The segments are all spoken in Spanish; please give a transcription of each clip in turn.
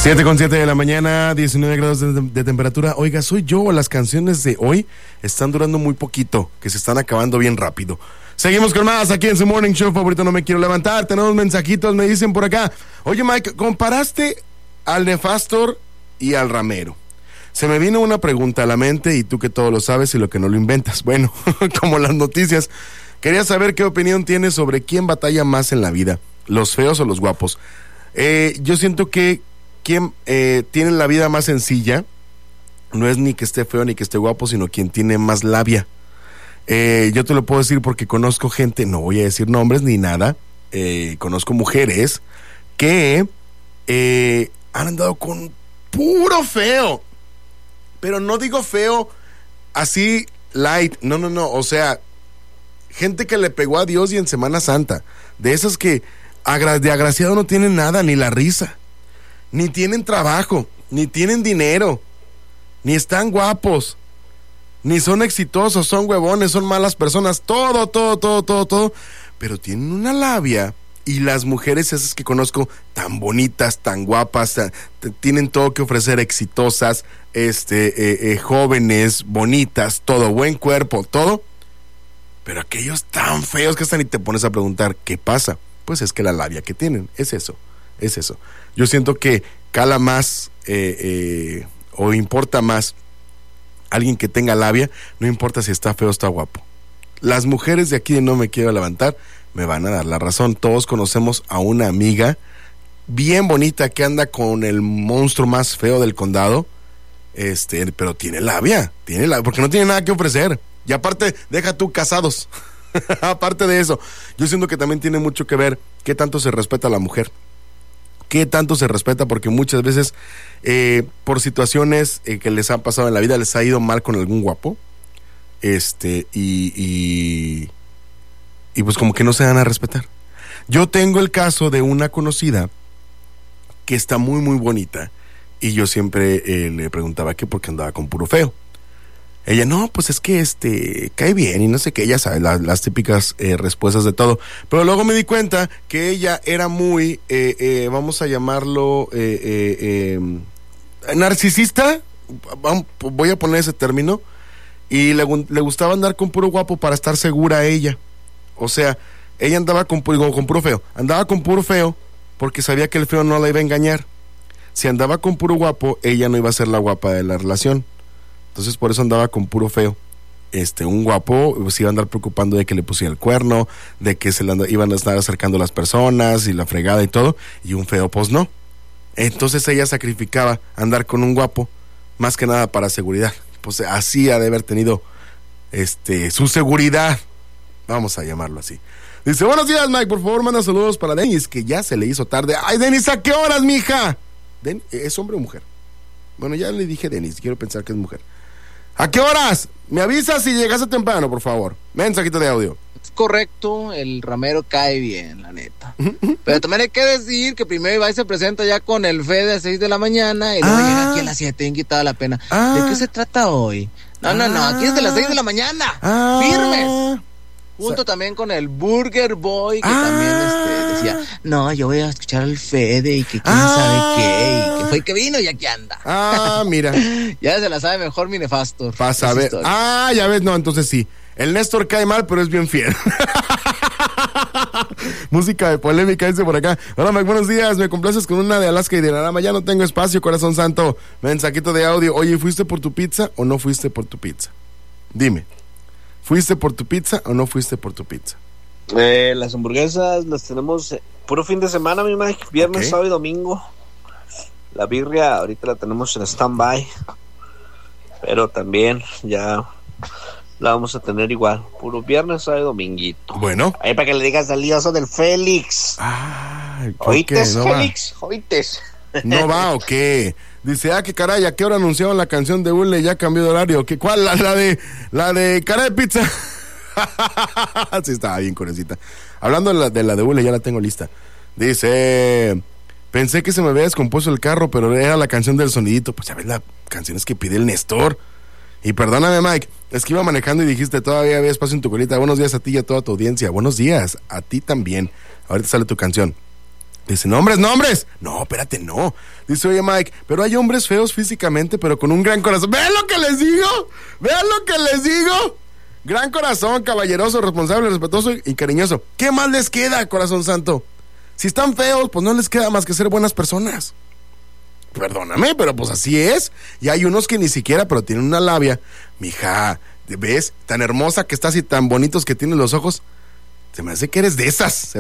7:07 de la mañana, 19 grados de temperatura. Oiga, ¿soy yo o las canciones de hoy están durando muy poquito, que se están acabando bien rápido? Seguimos con más aquí en su Morning Show favorito, No Me Quiero Levantar. Tenemos mensajitos, me dicen por acá. Oye, Mike, comparaste al Nefastor y al Ramero. Se me vino una pregunta a la mente y tú que todo lo sabes y lo que no lo inventas. Bueno, como las noticias. Quería saber qué opinión tienes sobre quién batalla más en la vida, los feos o los guapos. Yo siento que quien tiene la vida más sencilla no es ni que esté feo ni que esté guapo, sino quien tiene más labia. Yo te lo puedo decir porque conozco gente, no voy a decir nombres ni nada, conozco mujeres que han andado con puro feo, pero no digo feo así light, no, o sea, gente que le pegó a Dios y en Semana Santa, de esas que de agraciado no tienen nada, ni la risa, ni tienen trabajo, ni tienen dinero, ni están guapos, ni son exitosos, son huevones, son malas personas, todo, pero tienen una labia. Y las mujeres esas que conozco, tan bonitas, tan guapas, tienen todo que ofrecer, exitosas, jóvenes, bonitas, todo, buen cuerpo, todo. Pero aquellos tan feos que están y te pones a preguntar, ¿qué pasa? Pues es que la labia que tienen, es eso. Yo siento que cala más o importa más alguien que tenga labia, no importa si está feo o está guapo. Las mujeres de aquí de No Me Quiero Levantar me van a dar la razón. Todos conocemos a una amiga bien bonita que anda con el monstruo más feo del condado, pero tiene labia, porque no tiene nada que ofrecer. Y aparte, deja tú casados. Aparte de eso, yo siento que también tiene mucho que ver qué tanto se respeta a la mujer. Qué tanto se respeta, porque muchas veces por situaciones que les han pasado en la vida, les ha ido mal con algún guapo. Y pues como que no se dan a respetar. Yo tengo el caso de una conocida que está muy muy bonita y yo siempre le preguntaba que por qué andaba con puro feo. Ella, no, pues es que cae bien y no sé qué, ella sabe las típicas respuestas de todo. Pero luego me di cuenta que ella era muy, vamos a llamarlo, narcisista, voy a poner ese término, y le gustaba andar con puro guapo para estar segura ella. O sea, ella andaba con puro feo. Andaba con puro feo porque sabía que el feo no la iba a engañar. Si andaba con puro guapo, ella no iba a ser la guapa de la relación. Entonces por eso andaba con puro feo. Un guapo se iba a andar preocupando de que le pusiera el cuerno, de que iban a estar acercando las personas y la fregada y todo. Y un feo pues no. Entonces ella sacrificaba andar con un guapo más que nada para seguridad. Pues así ha de haber tenido su seguridad. Vamos a llamarlo así. Dice, buenos días, Mike, por favor manda saludos para Denis, que ya se le hizo tarde. Ay, Denis, ¿a qué horas, mija? ¿Es hombre o mujer? Bueno, ya le dije Denis, quiero pensar que es mujer. ¿A qué horas? Me avisas si llegaste temprano, por favor. Mensajito de audio. Es correcto, el Ramero cae bien, la neta. Pero también hay que decir que primero va y se presenta ya con el Fede a 6 de la mañana y luego llega aquí a las 7, bien quitada la pena. ¿De qué se trata hoy? No, aquí es de las 6 de la mañana. Firmes. Junto también con el Burger Boy, que también decía, no, yo voy a escuchar al Fede y que quién sabe qué, y que fue que vino y aquí anda. Mira. Ya se la sabe mejor mi Nefastor. Pasa a ver. Ya ves, no, entonces sí. El Néstor cae mal, pero es bien fiel. Música de polémica, dice por acá. Hola, Mike, buenos días. Me complaces con una de Alaska y de Narama. Ya no tengo espacio, corazón santo. Mensajito de audio. Oye, ¿fuiste por tu pizza o no fuiste por tu pizza? Dime. ¿Fuiste por tu pizza o no fuiste por tu pizza? Las hamburguesas las tenemos puro fin de semana, mi Mike. Viernes, sábado y domingo. La birria ahorita la tenemos en stand-by. Pero también ya la vamos a tener igual. Puro viernes, sábado y dominguito. Bueno. Ahí para que le digas al lioso del Félix. ¿Oítes, no Félix? ¿Oítes? ¿No va o qué? Dice, qué caray, ¿a qué hora anunciaron la canción de Ule? Ya cambió de horario. ¿Cuál? La de cara de pizza. Sí, estaba bien curiosita. Hablando de la de Ule, ya la tengo lista. Dice, pensé que se me había descompuesto el carro, pero era la canción del sonidito. Pues ya ves, las canciones que pide el Néstor. Y perdóname, Mike, es que iba manejando y dijiste, todavía había espacio en tu colita. Buenos días a ti y a toda tu audiencia. Buenos días, a ti también. Ahorita sale tu canción. Dice, nombres. No, espérate, no. Dice, oye, Mike, pero hay hombres feos físicamente, pero con un gran corazón. ¿Vean lo que les digo? Gran corazón, caballeroso, responsable, respetuoso y cariñoso. ¿Qué más les queda, corazón santo? Si están feos, pues no les queda más que ser buenas personas. Perdóname, pero pues así es. Y hay unos que ni siquiera, pero tienen una labia. Mija, ¿ves? Tan hermosa que estás y tan bonitos que tienes los ojos. Se me hace que eres de esas.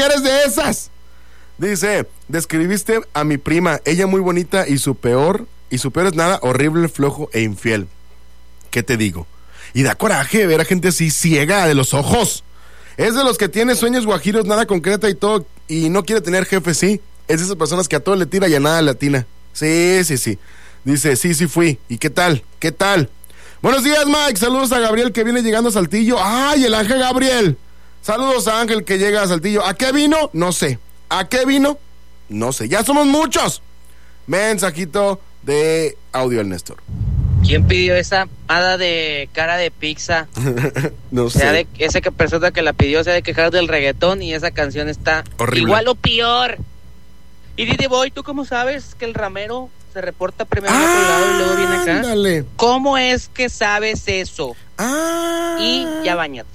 Dice, describiste a mi prima, ella muy bonita y su peor es nada, horrible, flojo e infiel. ¿Qué te digo? Y da coraje ver a gente así ciega de los ojos. Es de los que tiene sueños guajiros, nada concreta y todo, y no quiere tener jefe, sí. Es de esas personas que a todo le tira y a nada le atina. Sí. Dice, sí fui. ¿Y qué tal? Buenos días, Mike. Saludos a Gabriel que viene llegando a Saltillo. ¡Ay, el Ángel Gabriel! Saludos a Ángel que llega a Saltillo. ¿A qué vino? No sé. ¿A qué vino? No sé. Ya somos muchos. Mensajito de audio al Néstor. ¿Quién pidió esa hada de cara de pizza? No sé. Esa persona que la pidió se ha de quejar del reggaetón y esa canción está horrible. Igual o peor. Y Didi Boy, ¿tú cómo sabes que el ramero se reporta primero en otro lado y luego viene acá? Dale. ¿Cómo es que sabes eso? Y ya bañate.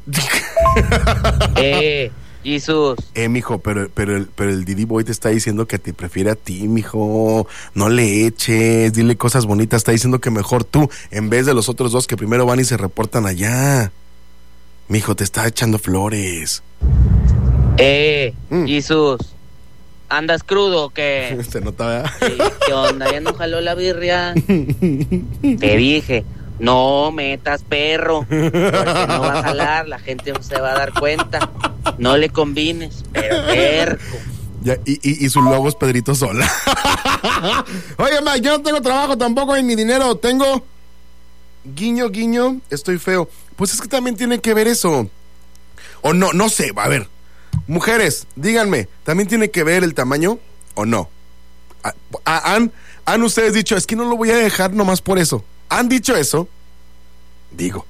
Jesús. Mijo, pero el Didi Boy te está diciendo que te prefiere a ti, mijo. No le eches, dile cosas bonitas. Está diciendo que mejor tú, en vez de los otros dos que primero van y se reportan allá. Mijo, te está echando flores. Jesús. ¿Andas crudo o qué? Se nota, ¿verdad? Sí, ¿qué onda? ¿Ya no jaló la birria? Te dije, no metas perro, porque no va a jalar, la gente se va a dar cuenta. No le combines, pero perco. Ya, y su logo es Pedrito Sola. Oye, Mike, yo no tengo trabajo tampoco ni dinero. Tengo guiño, estoy feo. Pues es que también tiene que ver eso. O no sé, a ver. Mujeres, díganme, ¿también tiene que ver el tamaño o no? ¿Han ustedes dicho, es que no lo voy a dejar nomás por eso? ¿Han dicho eso? Digo.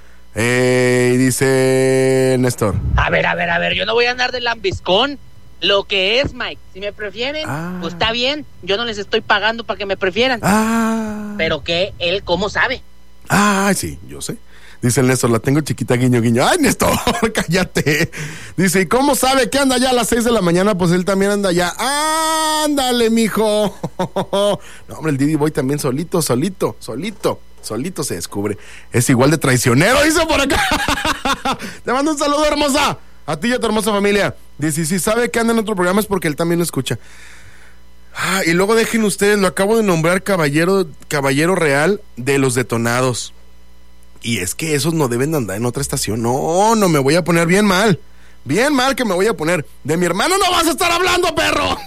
Dice Néstor. A ver, yo no voy a andar de lambiscón. Lo que es, Mike, si me prefieren, pues está bien. Yo no les estoy pagando para que me prefieran. Pero que él, ¿cómo sabe? Sí, yo sé. Dice el Néstor, la tengo chiquita, guiño. ¡Ay, Néstor, cállate! Dice, ¿y cómo sabe que anda ya a las 6 de la mañana? Pues él también anda ya. ¡Ándale, mijo! No, hombre, el Didi Boy también solito se descubre. Es igual de traicionero, dice por acá. Te mando un saludo, hermosa. A ti y a tu hermosa familia. Dice, si sabe que anda en otro programa es porque él también lo escucha. Y luego dejen ustedes, lo acabo de nombrar caballero real de los detonados. Y es que esos no deben de andar en otra estación. No me voy a poner bien mal. Bien mal que me voy a poner. De mi hermano no vas a estar hablando, perro.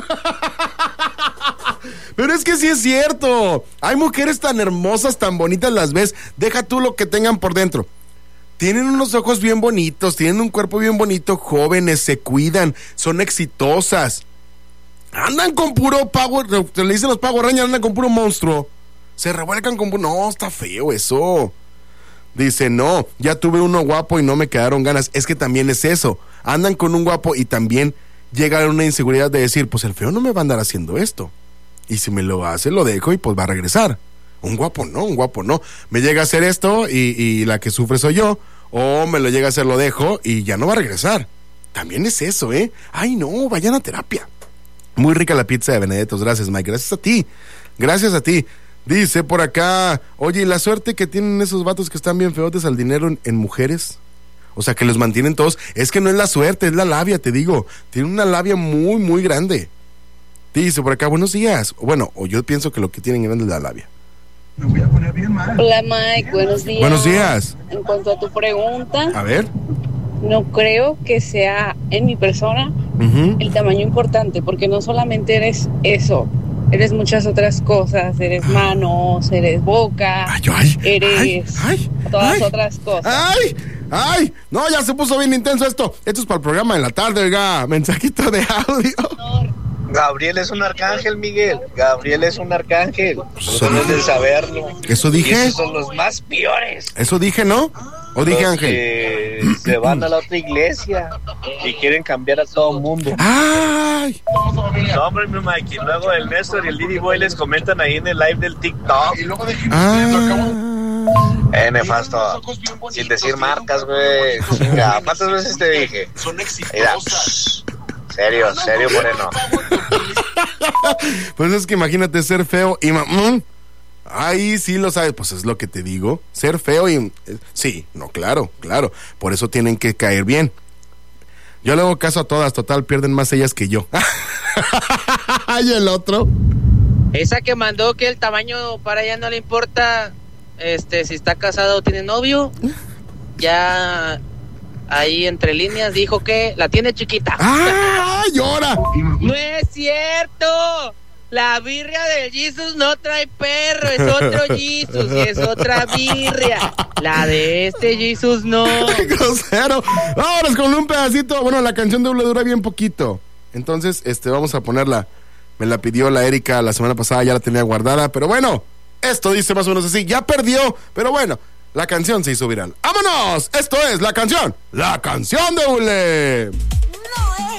Pero es que sí es cierto. Hay mujeres tan hermosas, tan bonitas, las ves. Deja tú lo que tengan por dentro. Tienen unos ojos bien bonitos, tienen un cuerpo bien bonito, jóvenes, se cuidan, son exitosas. Andan con puro Power, le dicen los Power Rangers, andan con puro monstruo. Se revuelcan con puro... No, está feo eso. Dice, no, ya tuve uno guapo y no me quedaron ganas. Es que también es eso. Andan con un guapo y también llega a una inseguridad de decir, pues el feo no me va a andar haciendo esto. Y si me lo hace, lo dejo y pues va a regresar. Un guapo no. Me llega a hacer esto y la que sufre soy yo. O me lo llega a hacer, lo dejo y ya no va a regresar. También es eso, ¿eh? Ay, no, vayan a terapia. Muy rica la pizza de Benedettos. Gracias, Mike. Gracias a ti. Dice por acá, oye, ¿y la suerte que tienen esos vatos que están bien feotes al dinero en mujeres? O sea, que los mantienen todos. Es que no es la suerte, es la labia, te digo. Tienen una labia muy, muy grande. Dice por acá, buenos días. Bueno, o yo pienso que lo que tienen grande es la labia. Me voy a poner bien mal. Hola, Mike, buenos días. Buenos días. En cuanto a tu pregunta, a ver, no creo que sea en mi persona el tamaño importante, porque no solamente eres eso, eres muchas otras cosas, eres manos, eres boca, eres todas otras cosas. No, ya se puso bien intenso esto. Esto es para el programa de la tarde, oiga. Mensajito de audio. Gabriel es un arcángel, Miguel. Gabriel es un arcángel. Debes de saberlo. Eso dije. Y esos son los más peores. Eso dije, ¿no? ¿O dije los Ángel? Que se van a la otra iglesia y quieren cambiar a todo el mundo. ¡Ay! No, hombre, mi Mikey. Luego el Néstor y el Didi Boy les comentan ahí en el live del TikTok. Nefasto. Sin decir marcas, güey. Chinga, ¿cuántas veces te dije? Mira, serio, Moreno. Pues es que imagínate ser feo y ahí sí lo sabes, pues es lo que te digo. Ser feo y... sí, no, claro. Por eso tienen que caer bien. Yo le hago caso a todas, total, pierden más ellas que yo. ¿Y el otro? Esa que mandó que el tamaño para ella no le importa, si está casado o tiene novio, ya ahí entre líneas dijo que la tiene chiquita. ¡Ah, llora! ¡No es cierto! La birria del Jesus no trae perro, es otro Jesus y es otra birria. La de este Jesus no. ¡Qué grosero! Vámonos con un pedacito. Bueno, la canción de Doble dura bien poquito. Entonces, vamos a ponerla. Me la pidió la Erika la semana pasada, ya la tenía guardada. Pero bueno, esto dice más o menos así. Ya perdió, pero bueno, la canción se hizo viral. ¡Vámonos! Esto es la canción de Doble.